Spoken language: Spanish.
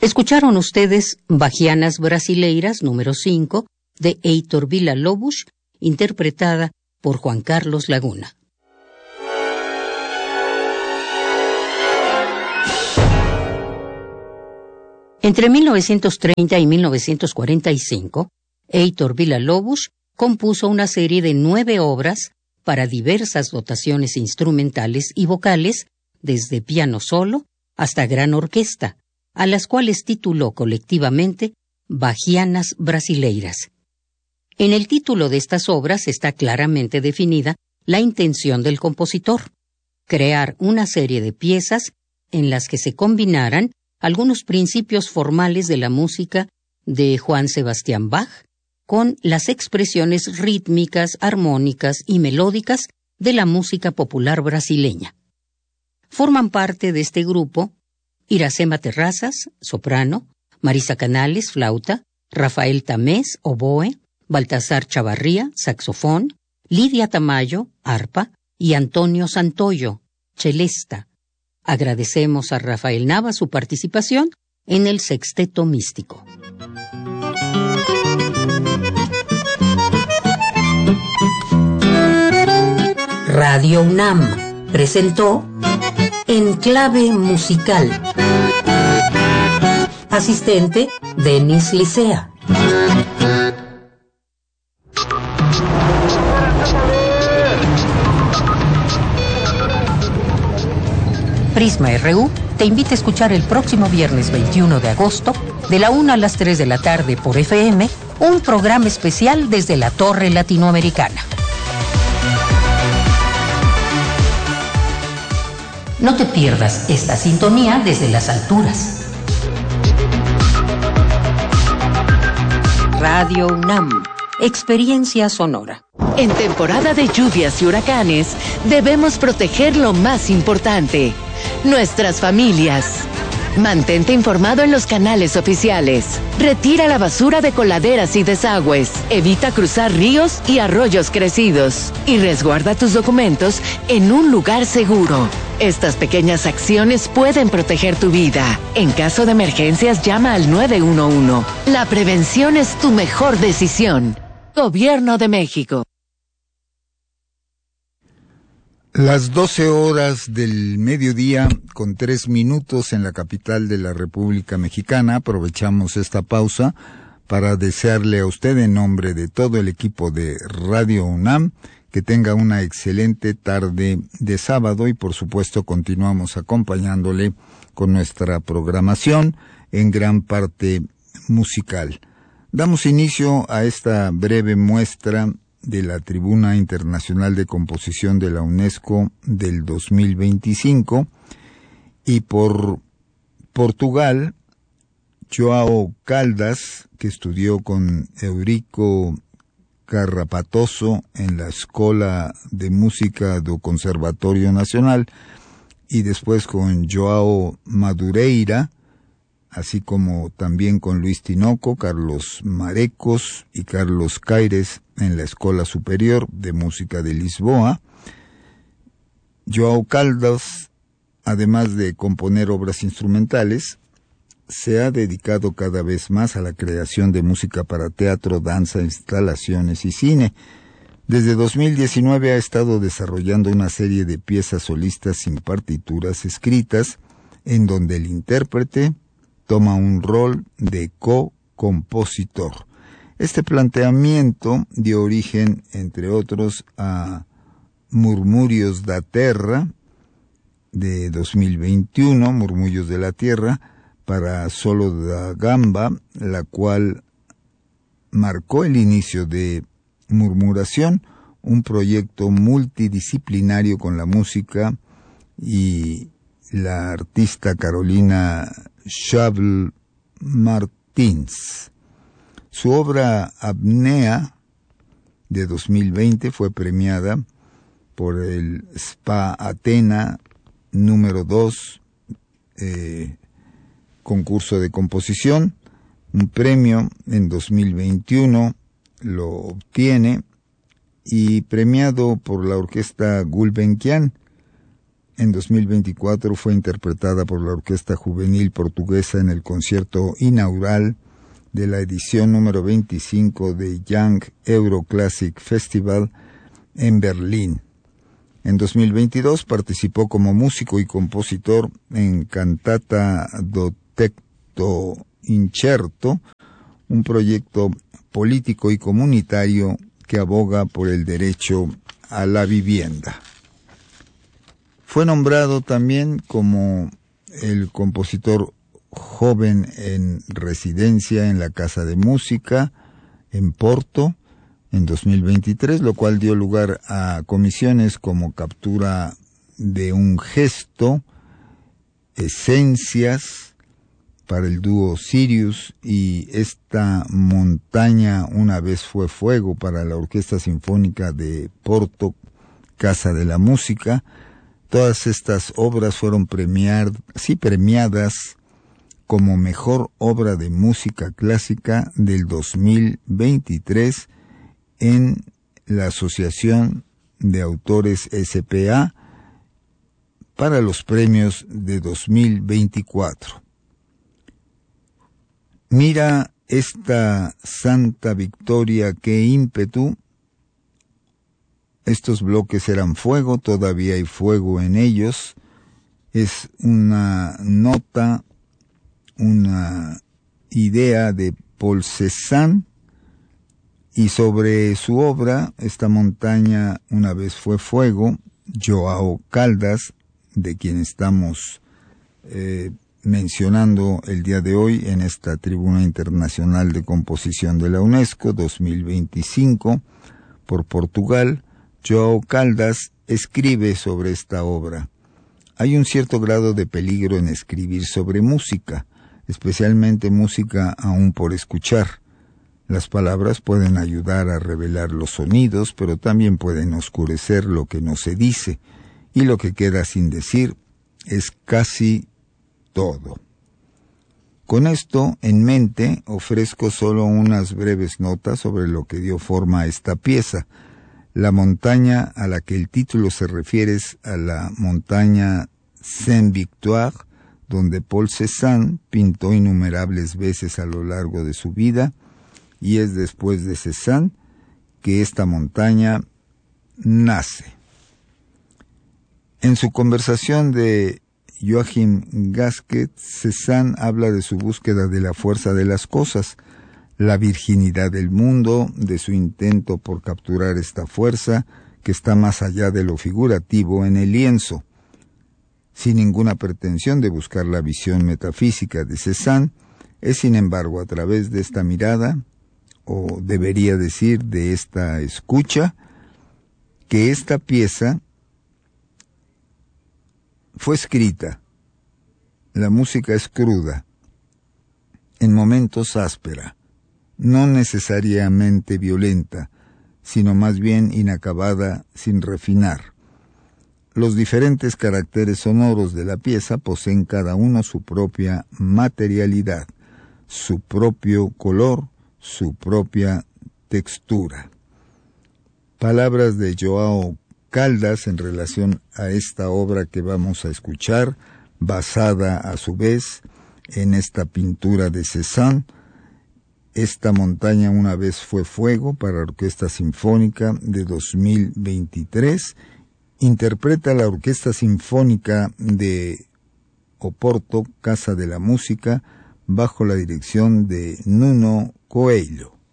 Escucharon ustedes Bahianas Brasileiras número 5 de Heitor Villa-Lobos, interpretada por Juan Carlos Laguna. Entre 1930 y 1945, Heitor Villa-Lobos compuso una serie de 9 obras para diversas dotaciones instrumentales y vocales, desde piano solo hasta gran orquesta, a las cuales tituló colectivamente Bahianas Brasileiras. En el título de estas obras está claramente definida la intención del compositor: crear una serie de piezas en las que se combinaran algunos principios formales de la música de Johann Sebastian Bach con las expresiones rítmicas, armónicas y melódicas de la música popular brasileña. Forman parte de este grupo Iracema Terrazas, soprano, Marisa Canales, flauta, Rafael Tamés, oboe, Baltasar Chavarría, saxofón, Lidia Tamayo, arpa, y Antonio Santoyo, celesta. Agradecemos a Rafael Nava su participación en el Sexteto Místico. Radio UNAM presentó En Clave Musical. Asistente, Denis Licea. Prisma RU te invita a escuchar el próximo viernes 21 de agosto, de la 1 a las 3 de la tarde por FM, un programa especial desde la Torre Latinoamericana. No te pierdas esta sintonía desde las alturas. Radio UNAM, experiencia sonora. En temporada de lluvias y huracanes, debemos proteger lo más importante: nuestras familias. Mantente informado en los canales oficiales. Retira la basura de coladeras y desagües. Evita cruzar ríos y arroyos crecidos. Y resguarda tus documentos en un lugar seguro. Estas pequeñas acciones pueden proteger tu vida. En caso de emergencias, llama al 911. La prevención es tu mejor decisión. Gobierno de México. Las 12 horas del mediodía con 3 minutos en la capital de la República Mexicana. Aprovechamos esta pausa para desearle a usted, en nombre de todo el equipo de Radio UNAM, que tenga una excelente tarde de sábado, y por supuesto continuamos acompañándole con nuestra programación, en gran parte musical. Damos inicio a esta breve muestra de la Tribuna Internacional de Composición de la UNESCO del 2025, y por Portugal, João Caldas, que estudió con Eurico Carrapatoso en la Escola de Música do Conservatorio Nacional, y después con João Madureira, así como también con Luis Tinoco, Carlos Marecos y Carlos Caires en la Escola Superior de Música de Lisboa. João Caldas, además de componer obras instrumentales, se ha dedicado cada vez más a la creación de música para teatro, danza, instalaciones y cine. Desde 2019 ha estado desarrollando una serie de piezas solistas sin partituras escritas, en donde el intérprete toma un rol de co-compositor. Este planteamiento dio origen, entre otros, a Murmurios da Terra, de 2021, Murmullos de la Tierra, para solo da gamba, la cual marcó el inicio de Murmuración, un proyecto multidisciplinario con la música y la artista Carolina Schabl Martins. Su obra Apnea, de 2020, fue premiada por el SPA Athena número 2, concurso de composición. Un premio en 2021 lo obtiene, y premiado por la orquesta Gulbenkian en 2024 fue interpretada por la Orquesta Juvenil Portuguesa en el concierto inaugural de la edición número 25 de Young Euroclassic Festival en Berlín. En 2022 participó como músico y compositor en Cantata do Texto Incerto, un proyecto político y comunitario que aboga por el derecho a la vivienda. Fue nombrado también como el compositor joven en residencia en la Casa de Música en Porto en 2023, lo cual dio lugar a comisiones como Captura de un gesto, Esencias para el dúo Sirius y Esta montaña una vez fue fuego para la Orquesta Sinfónica de Porto, Casa de la Música. Todas estas obras fueron premiadas como mejor obra de música clásica del 2023 en la Asociación de Autores SPA para los premios de 2024. Mira esta santa victoria, qué ímpetu. Estos bloques eran fuego, todavía hay fuego en ellos. Es una nota, una idea de Paul Cézanne, y sobre su obra, Esta montaña una vez fue fuego, Joao Caldas, de quien estamos mencionando el día de hoy en esta Tribuna Internacional de Composición de la UNESCO 2025 por Portugal. Joao Caldas escribe sobre esta obra. Hay un cierto grado de peligro en escribir sobre música, especialmente música aún por escuchar. Las palabras pueden ayudar a revelar los sonidos, pero también pueden oscurecer lo que no se dice, y lo que queda sin decir es casi todo. Con esto en mente, ofrezco solo unas breves notas sobre lo que dio forma a esta pieza. La montaña a la que el título se refiere es a la montaña Sainte-Victoire, donde Paul Cézanne pintó innumerables veces a lo largo de su vida, y es después de Cézanne que esta montaña nace. En su conversación de Joachim Gasquet, Cézanne habla de su búsqueda de la fuerza de las cosas, la virginidad del mundo, de su intento por capturar esta fuerza que está más allá de lo figurativo en el lienzo. Sin ninguna pretensión de buscar la visión metafísica de Cézanne, es sin embargo a través de esta mirada, o debería decir de esta escucha, que esta pieza fue escrita. La música es cruda, en momentos áspera, no necesariamente violenta, sino más bien inacabada, sin refinar. Los diferentes caracteres sonoros de la pieza poseen cada uno su propia materialidad, su propio color, su propia textura. Palabras de Joao Caldas en relación a esta obra que vamos a escuchar, basada a su vez en esta pintura de Cézanne. Esta montaña una vez fue fuego para Orquesta Sinfónica de 2023. Interpreta la Orquesta Sinfónica de Oporto, Casa de la Música, bajo la dirección de Nuno Coelho.